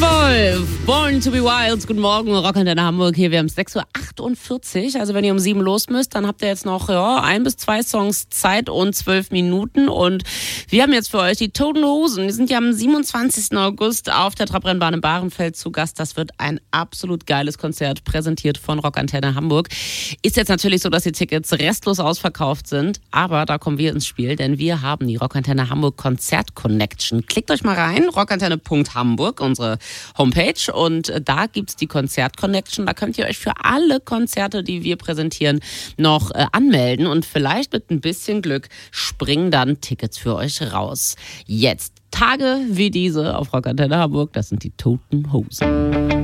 Wolf, Born to be Wild. Guten Morgen, Rockantenne Hamburg hier. Wir haben 6:48 Uhr. Also wenn ihr um 7 los müsst, dann habt ihr jetzt noch 1 bis 2 Songs Zeit und 12 Minuten. Und wir haben jetzt für euch die Toten Hosen. Die sind ja am 27. August auf der Trabrennbahn in Bahrenfeld zu Gast. Das wird ein absolut geiles Konzert, präsentiert von Rockantenne Hamburg. Ist jetzt natürlich so, dass die Tickets restlos ausverkauft sind. Aber da kommen wir ins Spiel, denn wir haben die Rockantenne Hamburg Konzert Connection. Klickt euch mal rein, rockantenne.hamburg, unsere Homepage, und da gibt's die Konzert Connection. Da könnt ihr euch für alle Konzerte, die wir präsentieren, noch anmelden, und vielleicht mit ein bisschen Glück springen dann Tickets für euch raus. Jetzt Tage wie diese auf Rockantenne Hamburg, das sind die Toten Hosen.